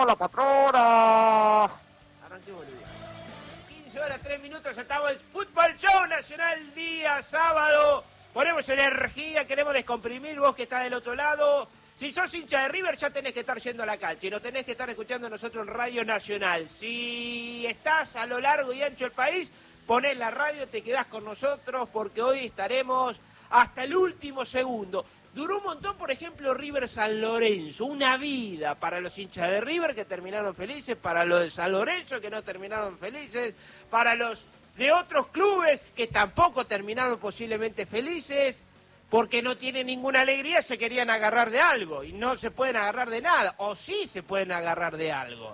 la patrona. Arranquemos el día. 15 horas, 3 minutos, estamos el Fútbol Show Nacional, día sábado. Ponemos energía, queremos descomprimir, vos que estás del otro lado. Si sos hincha de River, ya tenés que estar yendo a la cancha y no tenés que estar escuchando a nosotros en Radio Nacional. Si estás a lo largo y ancho del país, ponés la radio, te quedás con nosotros porque hoy estaremos hasta el último segundo. Duró un montón, por ejemplo, River San Lorenzo, una vida para los hinchas de River que terminaron felices, para los de San Lorenzo que no terminaron felices, para los de otros clubes que tampoco terminaron posiblemente felices, porque no tienen ninguna alegría, se querían agarrar de algo y no se pueden agarrar de nada, o sí se pueden agarrar de algo.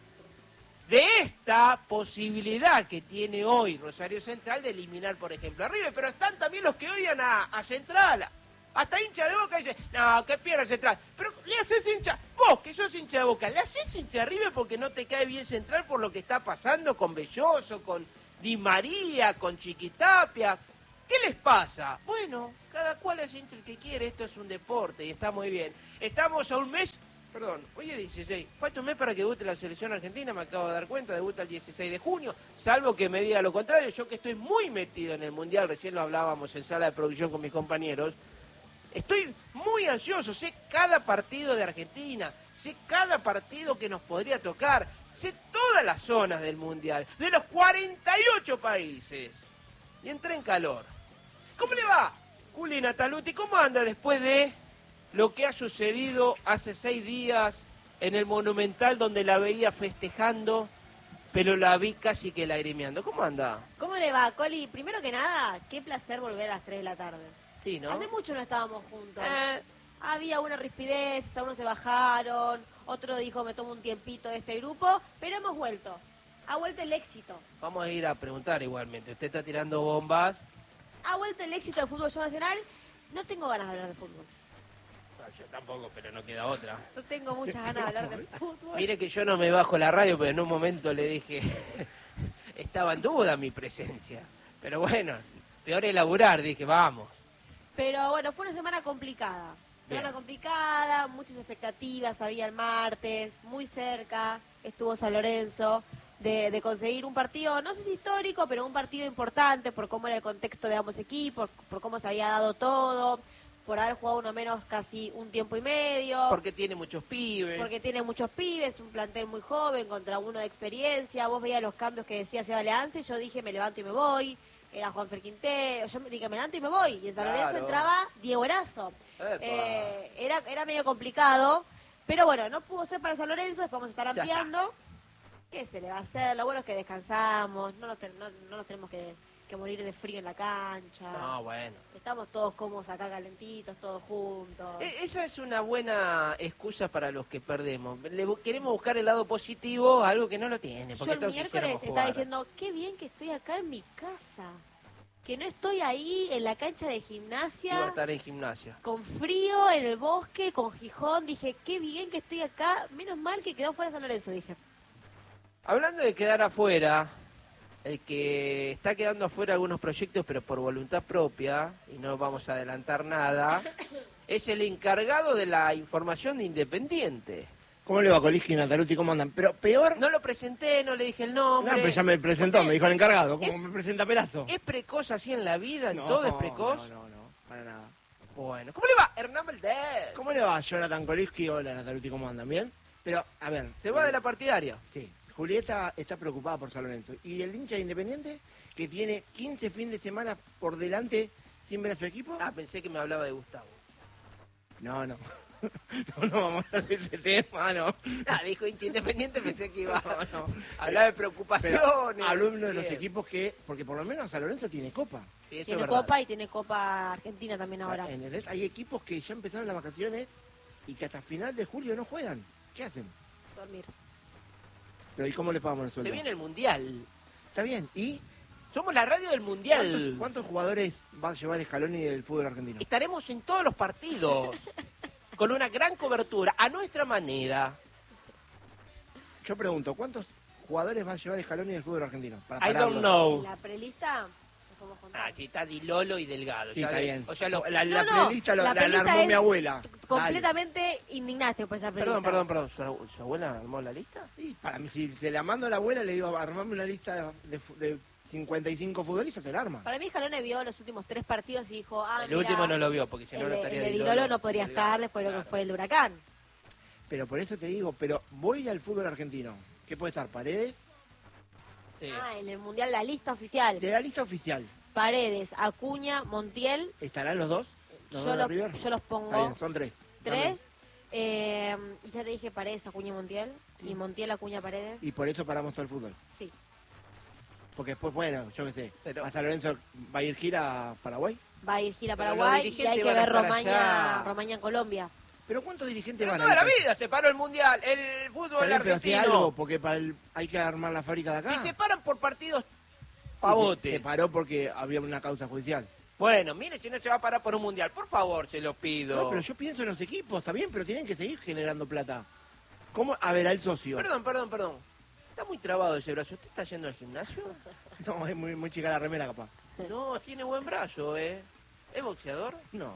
De esta posibilidad que tiene hoy Rosario Central de eliminar, por ejemplo, a River, pero están también los que odian a Central. Hasta hincha de Boca dice, no, que pierda Central. Pero le haces hincha, vos que sos hincha de Boca, le haces hincha a River porque no te cae bien Central por lo que está pasando con Belloso, con Di María, con Chiquitapia. ¿Qué les pasa? Bueno, cada cual es hincha el que quiere, esto es un deporte y está muy bien. Estamos a un mes, hoy es 16, falta un mes para que debute la selección argentina, me acabo de dar cuenta, debuta el 16 de junio, salvo que me diga lo contrario, yo que estoy muy metido en el Mundial, recién lo hablábamos en sala de producción con mis compañeros. Estoy muy ansioso, sé cada partido de Argentina, sé cada partido que nos podría tocar, sé todas las zonas del Mundial, de los 48 países. Y entré en calor. ¿Cómo le va, Juli Nataluti? ¿Cómo anda después de lo que ha sucedido hace 6 días en el Monumental donde la veía festejando, pero la vi casi que lagrimeando? ¿Cómo anda? ¿Cómo le va, Coli? Primero que nada, qué placer volver a las 3 de la tarde. Sí, ¿no? Hace mucho no estábamos juntos. Había una rispidez, algunos se bajaron, otro dijo me tomo un tiempito de este grupo, pero hemos vuelto. Ha vuelto el éxito. Vamos a ir a preguntar igualmente. Usted está tirando bombas. Ha vuelto el éxito del fútbol nacional. No tengo ganas de hablar de fútbol. No, yo tampoco, pero no queda otra. No tengo muchas ganas de hablar de fútbol. Mire que yo no me bajo la radio, pero en un momento le dije, estaba en duda mi presencia. Pero bueno, peor es laburar, dije, vamos. Pero bueno, fue una semana complicada. Muchas expectativas, había el martes, muy cerca, estuvo San Lorenzo, de conseguir un partido, no sé si histórico, pero un partido importante por cómo era el contexto de ambos equipos, por cómo se había dado todo, por haber jugado uno menos casi un tiempo y medio. Porque tiene muchos pibes. Un plantel muy joven contra uno de experiencia. Vos veías los cambios que decía Seba Leance y yo dije me levanto y me voy. Era Juanfer Quintero, yo me dije me levanto y me voy. Y en San Lorenzo entraba Diego Erazo. Era medio complicado, pero bueno, no pudo ser para San Lorenzo, después vamos a estar ampliando. ¿Qué se le va a hacer? Lo bueno es que descansamos, no nos tenemos que morir de frío en la cancha. No, bueno. Estamos todos cómodos acá calentitos, todos juntos. Esa es una buena excusa para los que perdemos. Queremos buscar el lado positivo, algo que no lo tiene. Yo el miércoles estaba diciendo, qué bien que estoy acá en mi casa. Que no estoy ahí en la cancha de Gimnasia. Iba a estar en Gimnasia. Con frío, en el bosque, con Gijón. Dije, qué bien que estoy acá. Menos mal que quedó fuera San Lorenzo, dije. Hablando de quedar afuera, el que está quedando afuera algunos proyectos, pero por voluntad propia, y no vamos a adelantar nada, es el encargado de la información de Independiente. ¿Cómo le va, Coliski y Nataluti? ¿Cómo andan? Pero peor... No lo presenté, no le dije el nombre. No, pero ya me presentó, me dijo el encargado. ¿Cómo me presenta Pelazo? ¿Es precoz así en la vida? ¿Todo es precoz? No, para nada. Bueno, ¿cómo le va, Hernán Valdés? ¿Cómo le va, Jonathan Coliski? Hola, Nataluti, ¿cómo andan? ¿Bien? Pero, a ver... ¿Se va de la partidaria? Sí. Julieta está preocupada por San Lorenzo. ¿Y el hincha de Independiente, que tiene 15 fines de semana por delante sin ver a su equipo? Ah, pensé que me hablaba de Gustavo. No. No vamos a hablar de ese tema, no. Dijo hincha Independiente, pensé que iba no. Hablar de preocupaciones. Habló uno de los equipos que... Porque por lo menos San Lorenzo tiene Copa. Sí, tiene Copa y tiene Copa Argentina también ahora. Hay equipos que ya empezaron las vacaciones y que hasta final de julio no juegan. ¿Qué hacen? Dormir. Pero ¿y cómo le pagamos el sueldo? Se viene el Mundial. Está bien, ¿y? Somos la radio del Mundial. ¿Cuántos jugadores va a llevar Scaloni del fútbol argentino? Estaremos en todos los partidos, con una gran cobertura, a nuestra manera. Yo pregunto, ¿cuántos jugadores va a llevar Scaloni del fútbol argentino? I don't know. La prelista, podemos contar. Ah, sí, está Di Lolo y Delgado. Sí, ya está ves. bien. O sea, los... La No, playlist la armó es mi abuela. Completamente indignaste por esa playlist. Perdón. ¿Su abuela armó la lista? Sí, para mí, si se la mando a la abuela, le digo, armame una lista de 55 futbolistas, se la arma. Para mí Scaloni vio los últimos 3 partidos y dijo, El último no lo vio, porque si no lo el estaría de Di Di Lolo. Lolo no podría estar después de lo que fue el Huracán. Pero por eso te digo, pero voy al fútbol argentino. ¿Qué puede estar? ¿Paredes? Sí. Ah, en el Mundial la lista oficial. De la lista oficial, Paredes, Acuña, Montiel. ¿estarán los dos? ¿Los Yo, dos de River? yo los pongo Está bien, son 3. 3. Y ya te dije Paredes, Acuña y Montiel. Sí. Y Montiel, Acuña, Paredes. Y por eso paramos todo el fútbol. Sí. Porque después, bueno, yo qué sé, Pero- a San Lorenzo va a ir gira a Paraguay. Va a ir gira a Pero los Paraguay y dirigentes hay que van a ver estar allá. Romaña en Colombia. Pero ¿cuántos dirigentes Pero van toda a la ir? vida se paró el Mundial, el fútbol Está bien, pero si argentino. algo, porque hay que armar la fábrica de acá. Si se paran por partidos Sí, pavotes. se paró porque había una causa judicial. Bueno, mire si no se va a parar por un Mundial. Por favor, se lo pido. No, pero yo pienso en los equipos, está bien, pero tienen que seguir generando plata. ¿Cómo? A ver, al socio. Perdón. Está muy trabado ese brazo. ¿Usted está yendo al gimnasio? No, es muy chica la remera, capaz. No, tiene buen brazo, ¿eh? ¿Es boxeador? No.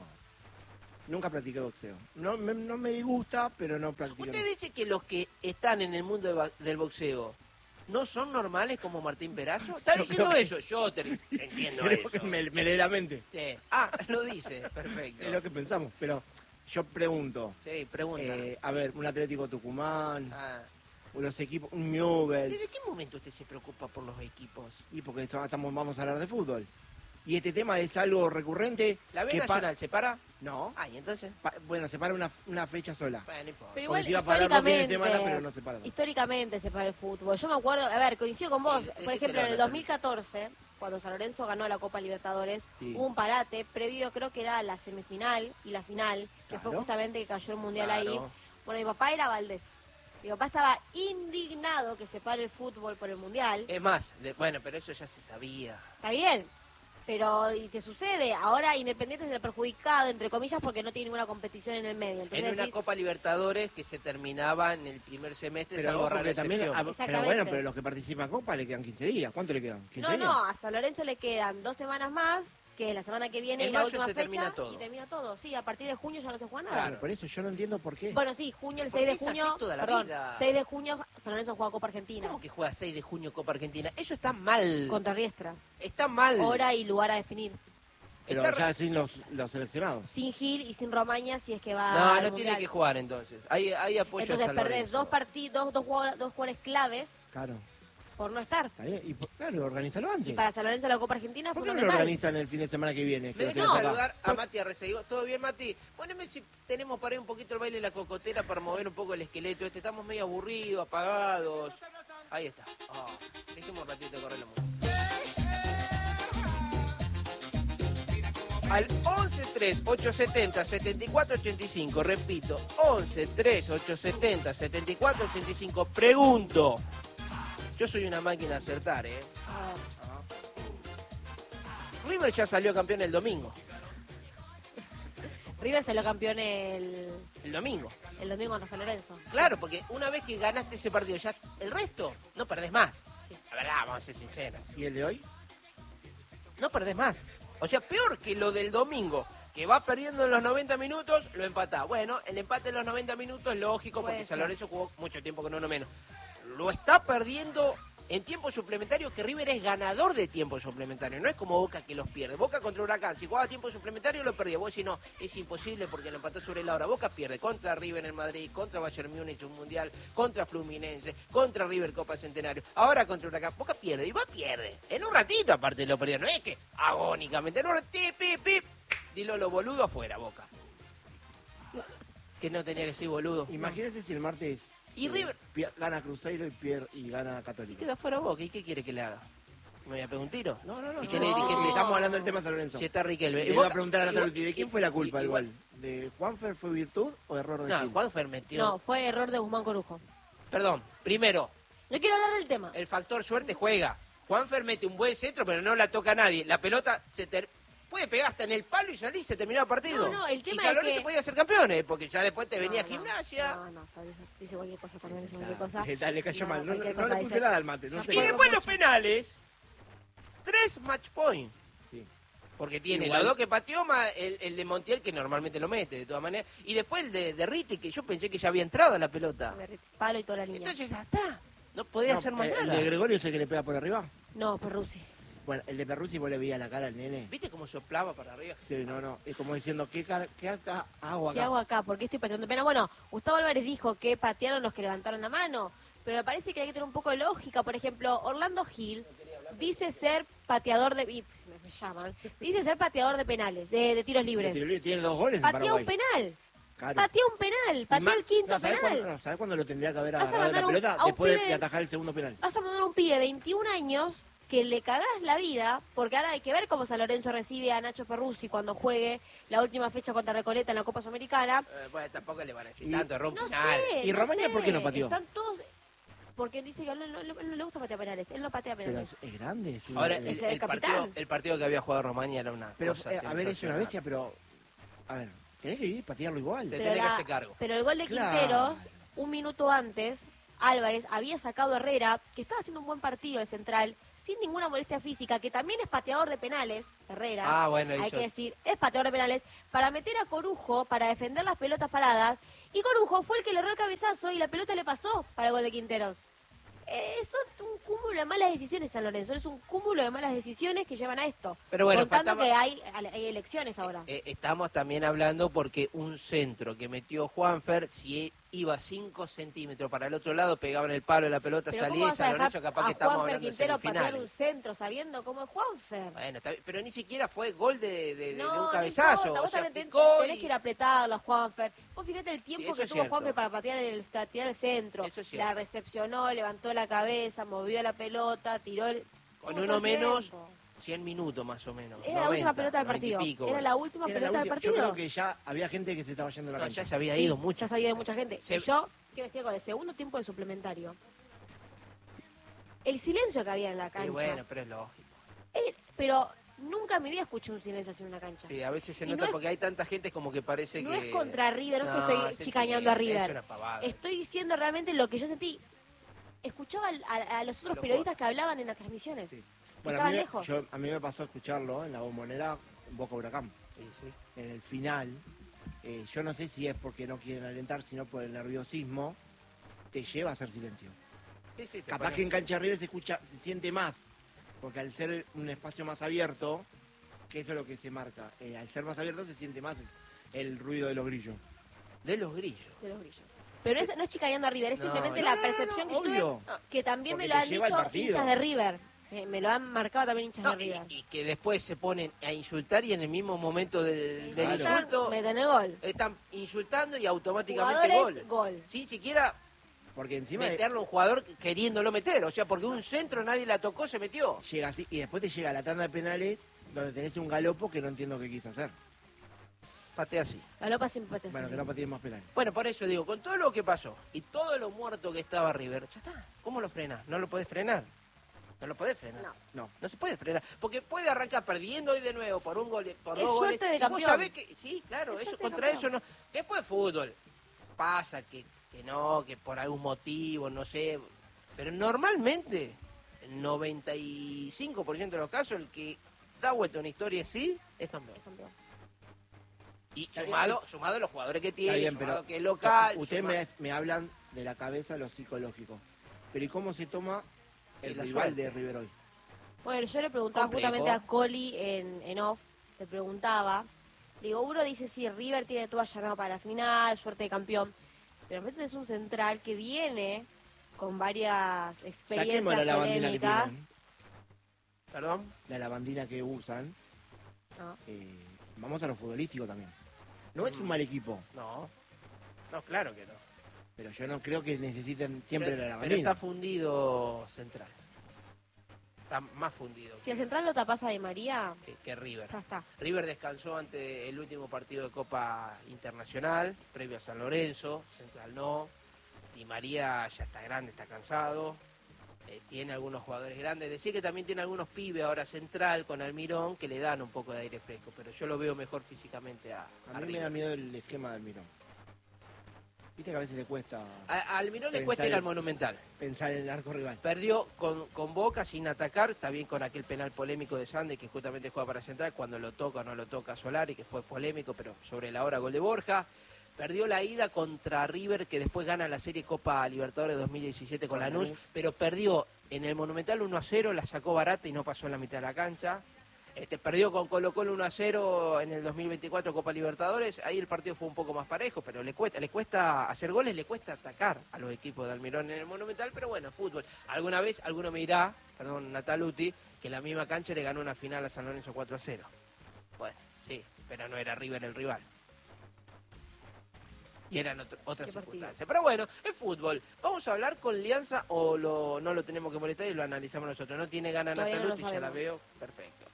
Nunca practiqué boxeo. No me disgusta, pero no practico. Usted dice que los que están en el mundo del boxeo no son normales como Martín Perazo. ¿Está Yo diciendo creo que- eso? Yo te entiendo Creo eso. que me lee la mente. Sí. Ah, lo dice. Perfecto. Es lo que pensamos. Pero yo pregunto. Sí, pregunta. A ver, un Atlético Tucumán, Ah. los equipos, un Newell's. ¿Desde qué momento usted se preocupa por los equipos? Y porque vamos a hablar de fútbol. Y este tema es algo recurrente. ¿La B que Nacional se para? No. Ah, y entonces. Bueno, se para una fecha sola. Bueno, no importa. Pero Porque igual se iba a parar 2 fines de semana, históricamente- pero no se para. Históricamente se para el fútbol. Yo me acuerdo, a ver, coincido con vos. Sí, Por ese ejemplo, será en el la 2014, cuando San Lorenzo ganó la Copa Libertadores, Sí. hubo un parate previo, creo que era la semifinal y la final, que fue Claro. justamente que cayó el Mundial Claro. ahí. Bueno, mi papá era Valdés. Mi papá estaba indignado que se pare el fútbol por el Mundial. Es más, bueno, pero eso ya se sabía. Está bien, pero ¿y te sucede? Ahora Independiente es el perjudicado, entre comillas, porque no tiene ninguna competición en el medio. En Entonces una decís, Copa Libertadores que se terminaba en el primer semestre, Pero, salvo ojo rara que también, excepción. pero Exactamente. bueno, pero los que participan en Copa le quedan 15 días. ¿Cuánto le quedan? ¿15 no, días? no, a San Lorenzo le quedan 2 semanas más, que es la semana que viene En y la mayo última se fecha, termina todo. y termina todo. Sí, a partir de junio ya no se juega nada. Claro. Pero por eso yo no entiendo por qué. Bueno, sí, junio, el Porque 6 de es así junio, toda la perdón, vida. 6 de junio San Lorenzo juega Copa Argentina ¿Cómo que juega 6 de junio Copa Argentina? Eso está mal. contra Riestra. Está mal. Hora y lugar a definir. Pero Está- ya sin los seleccionados. Sin Gil y sin Romaña si es que va No, al no tiene Mundial. que jugar entonces. Hay apoyo a Entonces San perdés Lorenzo. 2 partidos, dos jugadores claves Claro. por no estar. Está bien. Y, claro, organízalo Y antes. para San Lorenzo la Copa Argentina es ¿Por qué no lo fundamental. organizan el fin de semana que viene? Que Me lo dejas tenés acá? saludar a Mati Arreceído. ¿Todo bien, Mati? Poneme si tenemos para ir un poquito el baile de la cocotera para mover un poco el esqueleto. Estamos medio aburridos, apagados. Ahí está. Oh, dejemos un ratito de correr la música. Al 11-3-870-7485, repito, 11-3-870-7485, pregunto. Yo soy una máquina de acertar, ¿eh? Ah, River ya salió campeón el domingo. River se lo campeón el domingo. domingo contra San Lorenzo. Claro, porque una vez que ganaste ese partido, ya el resto no perdés más. Sí. La verdad, vamos a ser sinceros. ¿Y el de hoy? No perdés más. O sea, peor que lo del domingo, que va perdiendo en los 90 minutos, lo empatás. Bueno, el empate en los 90 minutos es lógico Puede porque San ser. Lorenzo jugó mucho tiempo con uno menos. Lo está perdiendo en tiempo suplementario, que River es ganador de tiempo suplementario. No es como Boca que los pierde. Boca contra Huracán, si jugaba tiempo suplementario lo perdía. Vos decís, no, es imposible porque lo empató sobre la hora. Boca pierde contra River en Madrid, contra Bayern Múnich un Mundial, contra Fluminense, contra River Copa Centenario. Ahora contra Huracán. Boca pierde y va pierde. En un ratito aparte lo perdió. No es que agónicamente. En un ratito, pip, pip. Dilo lo boludo afuera, Boca. Que no tenía que ser boludo. Imagínese si el martes Y River- gana Cruzeiro y gana Católico. Queda fuera Boca. ¿Y qué quiere que le haga? ¿Me voy a pegar un tiro? No, ¿Y yo tiene no, dirigente? estamos hablando del tema San Lorenzo. Si está Riquelme. Le Y iba a Boca- preguntar a y Natalia, ¿de Boca- quién fue la culpa del igual- gol? ¿De Juanfer fue virtud o error de No, Gil? Juanfer metió. No, fue error de Guzmán Corujo. Perdón, primero, No quiero hablar del tema. el factor suerte juega. Juanfer mete un buen centro, pero no la toca a nadie. La pelota puede pegar hasta en el palo y salir y se termina el partido. No, el tema y San es Lorenzo que- podía ser campeones, porque ya después te venía No, Gimnasia. No, dice cualquier cosa también, dice cualquier cosa. Le cayó mal. No, cualquier no cosa le puse dice. nada al mate. No No sé. Y puedo después mucho. los penales, 3 match points. Porque tiene Igual. los dos que pateó más el de Montiel, que normalmente lo mete, de todas maneras. Y después el de Ritti, que yo pensé que ya había entrado a la pelota. Palo y toda la línea. Entonces ya está. No podía hacer más ¿El nada. de Gregorio es el que le pega por arriba? No, Perruzzi. Bueno, el de Perruzzi vos le veías la cara al nene. ¿Viste cómo soplaba para arriba? Sí, no. Es como diciendo, ¿qué hago acá? ¿Qué hago acá? ¿Por qué estoy pateando pena? Bueno, Gustavo Álvarez dijo que patearon los que levantaron la mano, pero me parece que hay que tener un poco de lógica. Por ejemplo, Orlando Gil dice ser pateador de... me llaman. Dice ser pateador de penales, de tiros libres. Tiene 2 goles en Patea Paraguay. un penal. Claro. Patea un penal. Patea el quinto penal. ¿Sabés cuándo lo tendría que haber Vas a agarrado la mandar pelota? a un Después pibe- de atajar el segundo penal. Vas a mandar a un pibe de 21 años que le cagás la vida, porque ahora hay que ver cómo San Lorenzo recibe a Nacho Perruzzi cuando juegue la última fecha contra Recoleta en la Copa Sudamericana. Bueno, tampoco le van a decir Y- tanto, rompe No nada. sé. ¿Y no Romaña sé. por qué no pateó? Están todos... Porque dice que a él no le gusta patear penales. Él no patea Pero penales. es grande. Es Ahora, Es el capitán. el partido que había jugado Romaña era una pero cosa a ver, es una sensacional. bestia, pero... A ver, tenés que ir y patearlo igual. Te tenés que hacer cargo. Pero el gol de Claro. Quinteros, un minuto antes, Álvarez había sacado a Herrera, que estaba haciendo un buen partido el central, sin ninguna molestia física, que también es pateador de penales, Herrera, Ah, bueno, hay hizo- que decir, es pateador de penales, para meter a Corujo, para defender las pelotas paradas, y Corujo fue el que le erró el cabezazo y la pelota le pasó para el gol de Quinteros. Es un cúmulo de malas decisiones San Lorenzo, es un cúmulo de malas decisiones que llevan a esto. Pero bueno, contando faltaba- que hay elecciones ahora. Estamos también hablando porque un centro que metió Juanfer, si iba 5 centímetros para el otro lado, pegaba en el palo de la pelota, Pero ¿cómo salía y vas a San dejar Lorenzo capaz que a estamos Juanfer hablando de Quintero patear un semifinales. centro sabiendo cómo es Juanfer? Bueno, está bien, pero ni siquiera fue gol de No, un cabezazo. importa, o vos sea, también picó tenés y- que ir a apretarlo a Juanfer. Vos fíjate el Sí, tiempo eso que es tuvo cierto. Juanfer para tirar el centro. Eso es cierto. La recepcionó, levantó la cabeza, movió la pelota, tiró el... Con tuvo uno todo el menos, tiempo. 100 minutos más o menos. Era la 90, última pelota del 90 y partido. pico, Era gol. la última Era la pelota del última. partido. Yo creo que ya había gente que se estaba yendo a la No, cancha. ya se había Sí, ido mucho. Ya sabía de mucha gente. Se- Y yo, quiero decir, con el segundo tiempo del suplementario, el silencio que había en la cancha. Y bueno, pero es lógico. Pero nunca en mi vida escuché un silencio así en una cancha. Sí, a veces se Y nota no es- porque hay tanta gente como que parece No que... es contra River, no es No, que estoy se chicañando a entiende, River. es una pavada. Estoy diciendo realmente lo que yo sentí. Escuchaba a los otros Los periodistas que hablaban en las transmisiones. Sí. Que Bueno, estaban lejos. a mí me pasó escucharlo en la Bombonera, Boca Huracán. Sí, sí. En el final, yo no sé si es porque no quieren alentar, sino por el nerviosismo, te lleva a hacer silencio. Sí, sí, te Capaz pone- que en cancha River se escucha, se siente más, porque al ser un espacio más abierto, que eso es lo que se marca, al ser más abierto se siente más el ruido de los grillos. De los grillos. De los grillos. Pero no es chicañando a River, es No, simplemente no, la no, percepción que yo obvio. tuve, que también Porque me lo te han lleva al dicho partido. hinchas de River. Me lo han marcado también hinchas No, de River. y que después se ponen a insultar y en el mismo momento del Claro. insulto Me dan el gol. están insultando y automáticamente Jugadores, gol. gol. Sin siquiera Porque encima meterlo a un jugador queriéndolo meter. O sea, porque un centro nadie la tocó, se metió. llega así, y después te llega la tanda de penales, donde tenés un galopo que no entiendo qué quiso hacer. Patea así. Galopa sin patear. Bueno, que no pateen más penales. Bueno, por eso digo, con todo lo que pasó y todo lo muerto que estaba River, ya está. ¿Cómo lo frenas? No lo podés frenar. No lo podés frenar. No. No. No se puede frenar, porque puede arrancar perdiendo hoy de nuevo por un gol, por Es dos goles. suerte de Y vos campeón. sabés que, sí, claro, Es eso suerte de contra eso campeón. no. Después fútbol, pasa que no, que por algún motivo, no sé. Pero normalmente, el 95% de los casos, el que da vuelta una historia así, es campeón. Campeón. Y Está sumado a los jugadores que Está tiene, bien, sumado pero que es local. ustedes sumado- me hablan de la cabeza lo psicológico. Pero ¿y cómo se toma Y el la rival suerte. de River hoy? Bueno, yo le preguntaba Complejo. justamente a Coli en off, le preguntaba, digo, uno dice, sí, River tiene todo allanado para la final, suerte de campeón, pero en es un central que viene con varias experiencias Saquemos la lavandina que polémicas. tienen, Perdón. la lavandina que usan. No. Vamos a lo futbolístico también. No es un mal equipo, No. No, claro que no. pero yo no creo que necesiten siempre pero, la pero lavandina. está fundido Central. Está más fundido Si el central lo tapas a Di María, que River. ya está. River descansó ante el último partido de Copa Internacional, previo a San Lorenzo. Central no. Di María ya está grande, está cansado. Tiene algunos jugadores grandes. Decía que también tiene algunos pibes ahora Central con Almirón que le dan un poco de aire fresco. Pero yo lo veo mejor físicamente a A mí me River. da miedo el esquema del Mirón. Viste que a veces le cuesta... A Almirón le cuesta ir al Monumental. Pensar en el arco rival. Perdió con Boca sin atacar, está bien con aquel penal polémico de Sande, que justamente juega para central, cuando lo toca o no lo toca Solari, que fue polémico, pero sobre la hora gol de Borja. Perdió la ida contra River, que después gana la serie Copa Libertadores 2017 con Lanús, pero perdió en el Monumental 1-0, la sacó barata y no pasó en la mitad de la cancha. Perdió con Colo-Colo 1-0 en el 2024 Copa Libertadores, ahí el partido fue un poco más parejo, pero le cuesta hacer goles, le cuesta atacar a los equipos de Almirón en el Monumental, pero bueno, fútbol. Alguna vez alguno me dirá, Nataluti, que la misma cancha le ganó una final a San Lorenzo 4-0. Bueno, sí, pero no era River el rival. Y eran otras circunstancias. Pero bueno, es fútbol. Vamos a hablar con Lianza o no lo tenemos que molestar y lo analizamos nosotros. No tiene ganas Nataluti, ya la veo. Perfecto.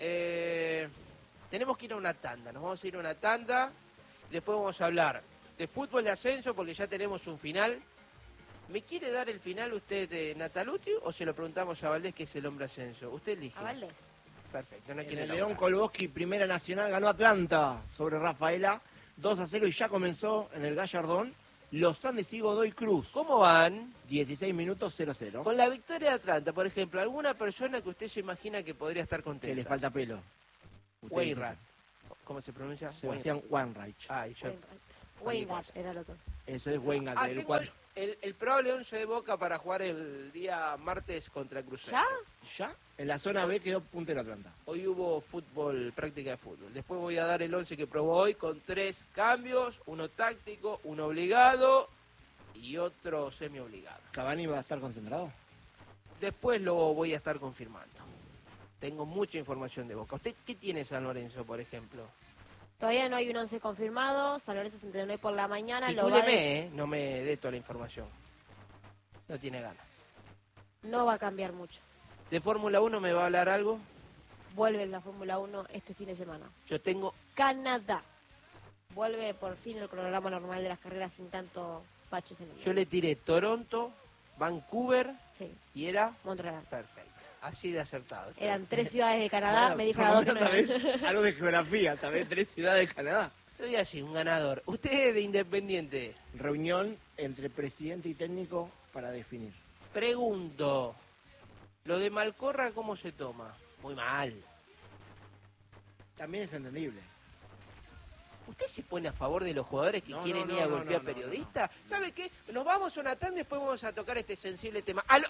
Tenemos que ir a una tanda, nos vamos a ir a una tanda, después vamos a hablar de fútbol de ascenso porque ya tenemos un final. ¿Me quiere dar el final usted, Nataluti, o se lo preguntamos a Valdés, que es el hombre ascenso? Usted elige. A Valdés. Perfecto. No quiere el León Kolboski, Primera Nacional, ganó Atlanta sobre Rafaela, 2-0 y ya comenzó en el Gallardón. Los Andes y Godoy Cruz. ¿Cómo van? 16 minutos 0-0. Con la victoria de Atlanta, por ejemplo, ¿alguna persona que usted se imagina que podría estar contenta? Que le falta pelo. Weinreich. ¿Cómo se pronuncia? Sebastián Weinreich. Weinreich era el otro. Eso es Weinreich. El probable 11 de Boca para jugar el día martes contra Cruzeiro. ¿Ya? En la zona B quedó puntero Atlanta. Hoy hubo fútbol, práctica de fútbol. Después voy a dar el 11 que probó hoy con 3 cambios, uno táctico, uno obligado y otro semi-obligado. ¿Cavani va a estar concentrado? Después lo voy a estar confirmando. Tengo mucha información de Boca. ¿Usted qué tiene San Lorenzo, por ejemplo? Todavía no hay un 11 confirmado. San Lorenzo se entrenó hoy por la mañana. No me dé toda la información. No tiene ganas. No va a cambiar mucho. ¿De Fórmula 1 me va a hablar algo? Vuelve la Fórmula 1 este fin de semana. Yo tengo... Canadá. Vuelve por fin el cronograma normal de las carreras sin tanto baches en el medio. Yo le tiré Toronto, Vancouver y era... Montreal. Perfecto. Así de acertado. Eran 3 ciudades de Canadá, bueno, me dijo la doctora. Algo de geografía, también 3 ciudades de Canadá. Soy así, un ganador. Usted de Independiente. Reunión entre presidente y técnico para definir. Pregunto, ¿lo de Malcorra cómo se toma? Muy mal. También es entendible. ¿Usted se pone a favor de los jugadores que quieren ir a golpear periodistas? ¿Sabe qué? Nos vamos a una tanda y después vamos a tocar este sensible tema. Al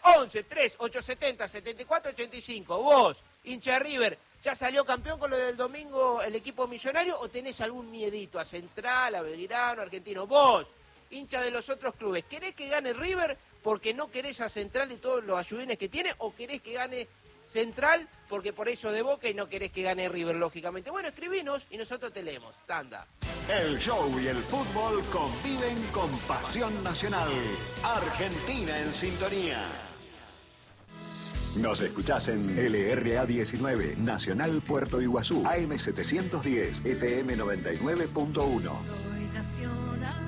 11-3-870-7485. Vos, hincha de River, ¿ya salió campeón con lo del domingo el equipo millonario o tenés algún miedito a Central, a Belgrano, a Argentino? Vos, hincha de los otros clubes, ¿querés que gane River porque no querés a Central y todos los ayudines que tiene o querés que gane Central porque por eso de Boca y no querés que gane River, lógicamente? Bueno, escribinos y nosotros te leemos. Tanda. El show y el fútbol conviven con pasión nacional. Argentina en sintonía. Nos escuchás en LRA 19, Nacional Puerto Iguazú, AM 710, FM 99.1. Soy nacional.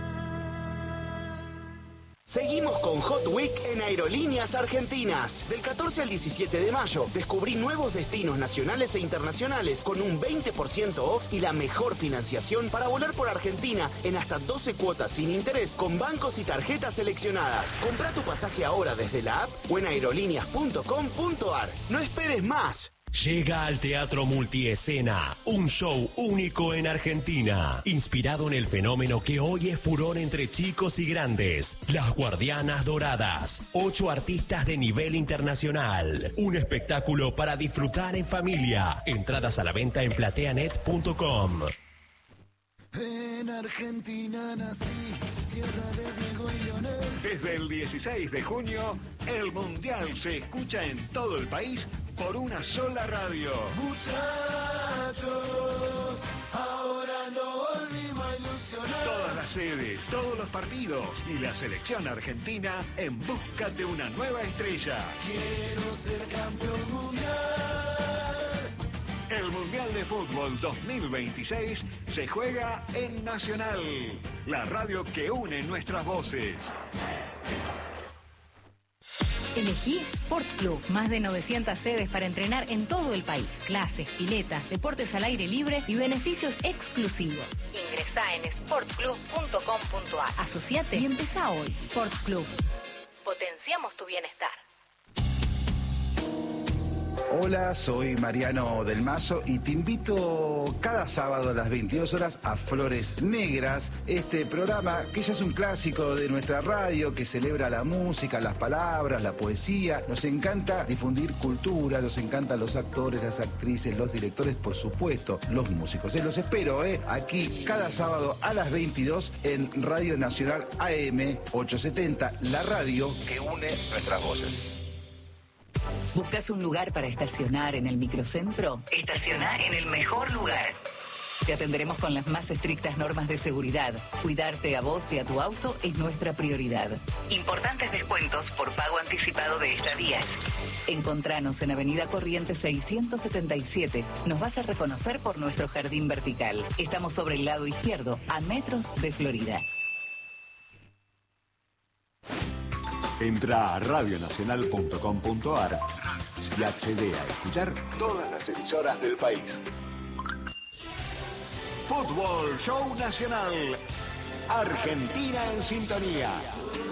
Seguimos con Hot Week en Aerolíneas Argentinas. Del 14 al 17 de mayo, descubrí nuevos destinos nacionales e internacionales con un 20% off y la mejor financiación para volar por Argentina en hasta 12 cuotas sin interés con bancos y tarjetas seleccionadas. Compra tu pasaje ahora desde la app o en aerolíneas.com.ar. No esperes más. Llega al Teatro Multiescena, un show único en Argentina, inspirado en el fenómeno que hoy es furor entre chicos y grandes, Las Guardianas Doradas, 8 artistas de nivel internacional, un espectáculo para disfrutar en familia, entradas a la venta en plateanet.com. En Argentina nací, tierra de Diego y Lionel. Desde el 16 de junio, el Mundial se escucha en todo el país por una sola radio. Muchachos, ahora no volvimos a ilusionar. Todas las sedes, todos los partidos y la selección argentina en busca de una nueva estrella. Quiero ser campeón mundial. El Mundial de Fútbol 2026 se juega en Nacional, la radio que une nuestras voces. Elegí Sport Club, más de 900 sedes para entrenar en todo el país. Clases, piletas, deportes al aire libre y beneficios exclusivos. Ingresá Ingresá en sportclub.com.ar. Asociate y empezá hoy. Sport Club. Potenciamos tu bienestar. Hola, soy Mariano del Mazo y te invito cada sábado a las 22 horas a Flores Negras, este programa que ya es un clásico de nuestra radio, que celebra la música, las palabras, la poesía. Nos encanta difundir cultura, nos encantan los actores, las actrices, los directores, por supuesto, los músicos. Los espero, aquí cada sábado a las 22 en Radio Nacional AM 870, la radio que une nuestras voces. ¿Buscas un lugar para estacionar en el microcentro? Estaciona en el mejor lugar. Te atenderemos con las más estrictas normas de seguridad. Cuidarte a vos y a tu auto es nuestra prioridad. Importantes descuentos por pago anticipado de estadías. Encontranos en Avenida Corrientes 677. Nos vas a reconocer por nuestro jardín vertical. Estamos sobre el lado izquierdo, a metros de Florida. Entra a radionacional.com.ar y accede a escuchar todas las emisoras del país. Fútbol Show Nacional. Argentina en sintonía.